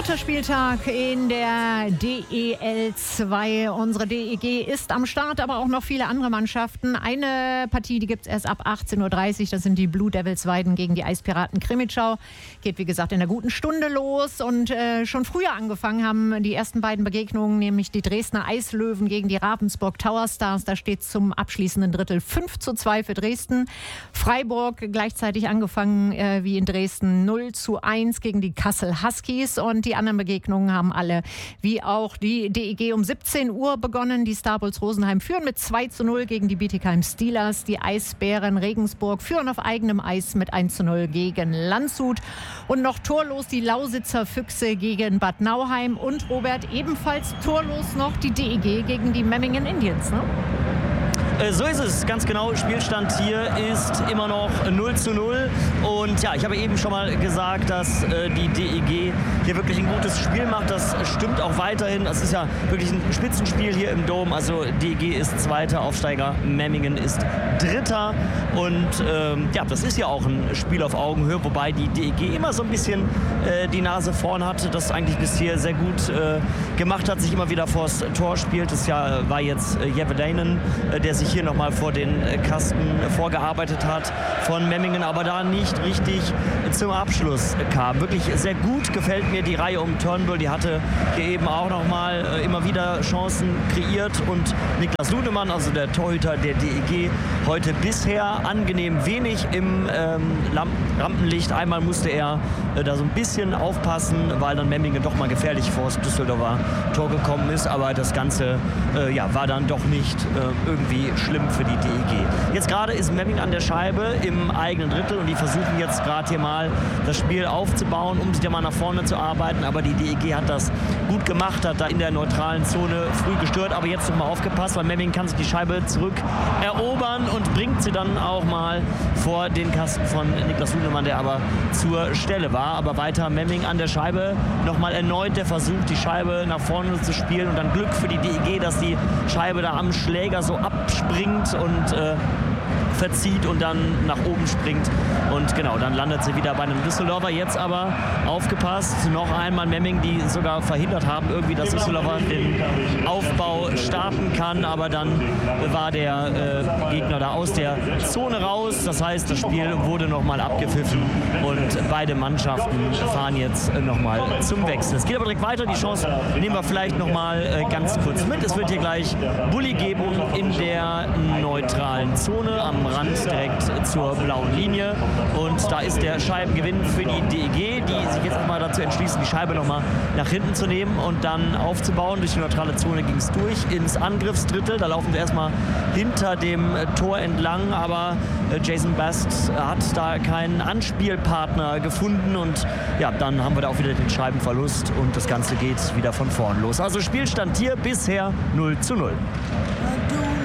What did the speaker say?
Vierter Spieltag in der DEL 2. Unsere DEG ist am Start, aber auch noch viele andere Mannschaften. Eine Partie, die gibt es erst ab 18:30 Uhr. Das sind die Blue Devils Weiden gegen die Eispiraten Krimitschau. Geht, wie gesagt, in einer guten Stunde los. Und schon früher angefangen haben die ersten beiden Begegnungen, nämlich die Dresdner Eislöwen gegen die Ravensburg Tower Stars. Da steht zum abschließenden Drittel 5:2 für Dresden. Freiburg gleichzeitig angefangen wie in Dresden 0:1 gegen die Kassel Huskies. Und die anderen Begegnungen haben alle, wie auch die DEG, um 17 Uhr begonnen. Die Star Bulls Rosenheim führen mit 2:0 gegen die Bietigheim Steelers. Die Eisbären Regensburg führen auf eigenem Eis mit 1:0 gegen Landshut. Und noch torlos die Lausitzer Füchse gegen Bad Nauheim. Und Robert, ebenfalls torlos noch die DEG gegen die Memmingen Indians, ne? So ist es, ganz genau. Spielstand hier ist immer noch 0:0. Und ja, ich habe eben schon mal gesagt, dass die DEG hier wirklich ein gutes Spiel macht. Das stimmt auch weiterhin. Das ist ja wirklich ein Spitzenspiel hier im Dom. Also DEG ist zweiter Aufsteiger, Memmingen ist dritter. Und ja, das ist ja auch ein Spiel auf Augenhöhe, wobei die DEG immer so ein bisschen die Nase vorn hatte, das eigentlich bis hier sehr gut gemacht hat, sich immer wieder vors Tor spielt. Das war jetzt Jevelainen, der sich hier nochmal vor den Kasten vorgearbeitet hat von Memmingen, aber da nicht richtig zum Abschluss kam. Wirklich sehr gut gefällt mir die Reihe um Turnbull. Die hatte hier eben auch nochmal immer wieder Chancen kreiert. Und Niklas Ludemann, also der Torhüter der DEG, heute bisher angenehm wenig im Rampenlicht. Einmal musste er da so ein bisschen aufpassen, weil dann Memmingen doch mal gefährlich vor das Düsseldorfer Tor gekommen ist. Aber das Ganze war dann doch nicht irgendwie schlimm für die DEG. Jetzt gerade ist Memmingen an der Scheibe im eigenen Drittel und die versuchen jetzt gerade hier mal das Spiel aufzubauen, um sich da mal nach vorne zu arbeiten. Aber die DEG hat das gut gemacht, hat da in der neutralen Zone früh gestört. Aber jetzt noch mal aufgepasst, weil Memmingen kann sich die Scheibe zurück erobern und bringt sie dann auch mal vor den Kasten von Niklas Ludemann, der aber zur Stelle war. Aber weiter Memmingen an der Scheibe. Nochmal erneut der Versuch, die Scheibe nach vorne zu spielen. Und dann Glück für die DEG, dass die Scheibe da am Schläger so abspringt und verzieht und dann nach oben springt. Und genau, dann landet sie wieder bei einem Düsseldorfer. Jetzt aber aufgepasst, noch einmal Memmingen, die sogar verhindert haben, irgendwie, dass Düsseldorfer den Aufbau starten kann. Aber dann war der Gegner da aus der Zone raus. Das heißt, das Spiel wurde nochmal abgepfiffen und beide Mannschaften fahren jetzt nochmal zum Wechsel. Es geht aber direkt weiter. Die Chance nehmen wir vielleicht nochmal ganz kurz mit. Es wird hier gleich Bulli geben in der neutralen Zone am Rand direkt zur blauen Linie. Und da ist der Scheibengewinn für die DEG, die sich jetzt nochmal dazu entschließen, die Scheibe nochmal nach hinten zu nehmen und dann aufzubauen. Durch die neutrale Zone ging es durch ins Angriffsdrittel. Da laufen wir erstmal hinter dem Tor entlang, aber Jason Bast hat da keinen Anspielpartner gefunden und ja, dann haben wir da auch wieder den Scheibenverlust und das Ganze geht wieder von vorn los. Also Spielstand hier bisher 0:0.